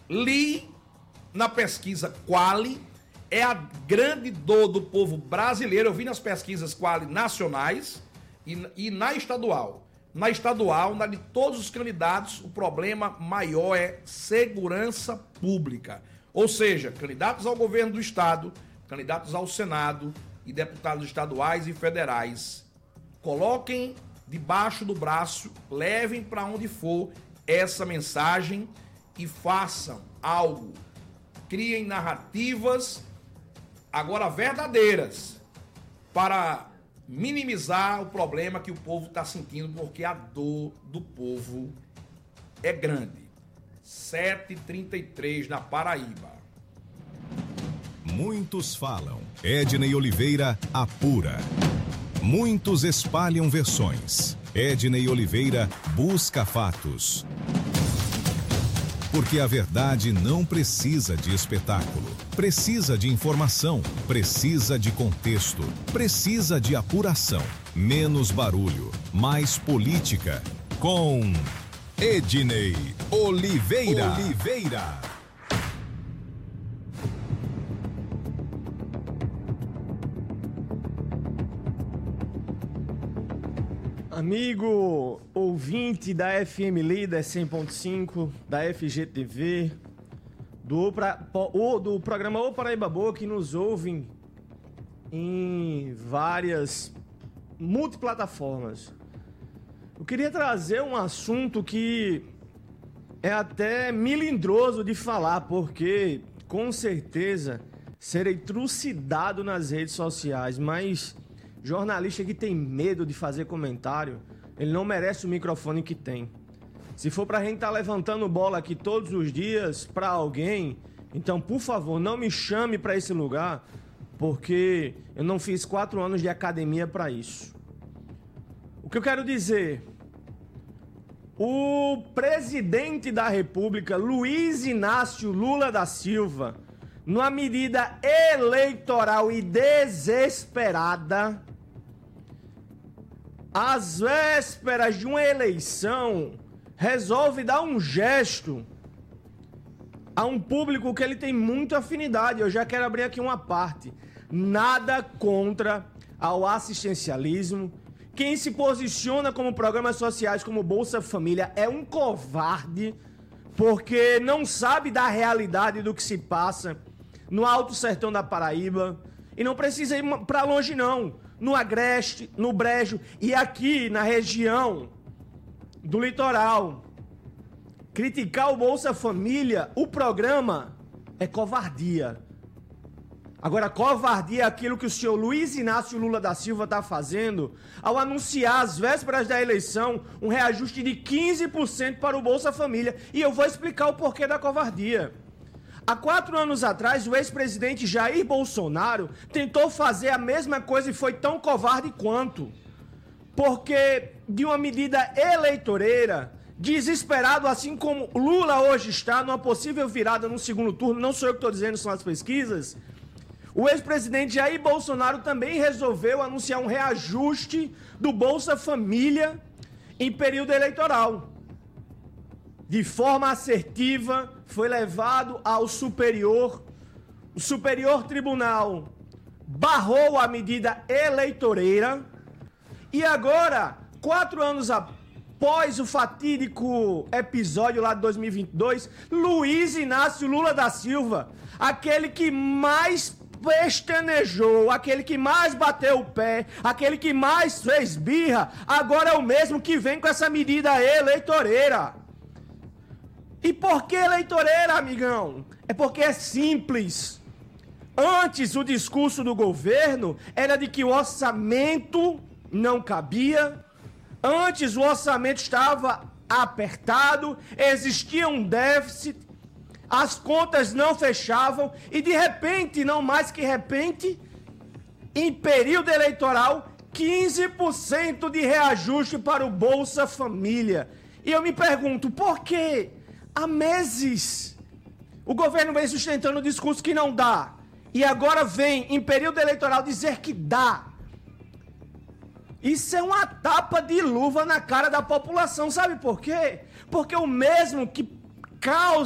Li na pesquisa Quali, é a grande dor do povo brasileiro. Eu vi nas pesquisas Quali nacionais e na estadual. Na estadual, na de todos os candidatos, o problema maior é segurança pública. Ou seja, candidatos ao governo do estado, candidatos ao Senado e deputados estaduais e federais, coloquem debaixo do braço, levem para onde for essa mensagem e façam algo. Criem narrativas, agora verdadeiras, para minimizar o problema que o povo está sentindo, porque a dor do povo é grande. 7h33 na Paraíba. Muitos falam. Ednei Oliveira apura. Muitos espalham versões. Ednei Oliveira busca fatos. Porque a verdade não precisa de espetáculo. Precisa de informação. Precisa de contexto. Precisa de apuração. Menos barulho. Mais política. Com Ednei Oliveira. Amigo ouvinte da FM Líder 100.5, da FGTV, do programa O Paraíba Boa, que nos ouvem em várias multiplataformas. Eu queria trazer um assunto que é até melindroso de falar, porque com certeza serei trucidado nas redes sociais, mas jornalista que tem medo de fazer comentário, ele não merece o microfone que tem. Se for pra gente estar levantando bola aqui todos os dias pra alguém, então, por favor, não me chame pra esse lugar, porque eu não fiz 4 anos de academia pra isso. O que eu quero dizer? O presidente da República, Luiz Inácio Lula da Silva, numa medida eleitoral e desesperada, às vésperas de uma eleição, resolve dar um gesto a um público que ele tem muita afinidade. Eu já quero abrir aqui uma parte. Nada contra ao assistencialismo. Quem se posiciona como programas sociais como Bolsa Família é um covarde, porque não sabe da realidade do que se passa no Alto Sertão da Paraíba. E não precisa ir para longe, não. No Agreste, no Brejo e aqui na região do litoral. Criticar o Bolsa Família, o programa, é covardia. Agora, covardia é aquilo que o senhor Luiz Inácio Lula da Silva está fazendo ao anunciar, às vésperas da eleição, um reajuste de 15% para o Bolsa Família. E eu vou explicar o porquê da covardia. Há 4 anos atrás, o ex-presidente Jair Bolsonaro tentou fazer a mesma coisa e foi tão covarde quanto. Porque, de uma medida eleitoreira, desesperado, assim como Lula hoje está, numa possível virada no segundo turno, não sou eu que estou dizendo, são as pesquisas, o ex-presidente Jair Bolsonaro também resolveu anunciar um reajuste do Bolsa Família em período eleitoral. De forma assertiva, foi levado ao superior. O Superior Tribunal barrou a medida eleitoreira. E agora, 4 anos após o fatídico episódio lá de 2022, Luiz Inácio Lula da Silva, aquele que mais pestanejou, aquele que mais bateu o pé, aquele que mais fez birra, agora é o mesmo que vem com essa medida eleitoreira. E por que eleitoreira, amigão? É porque é simples. Antes, o discurso do governo era de que o orçamento não cabia. Antes, o orçamento estava apertado, existia um déficit, as contas não fechavam e, de repente, não mais que repente, em período eleitoral, 15% de reajuste para o Bolsa Família. E eu me pergunto, por quê? Há meses o governo vem sustentando o discurso que não dá. E agora vem, em período eleitoral, dizer que dá. Isso é uma tapa de luva na cara da população. Sabe por quê? Porque o mesmo que causa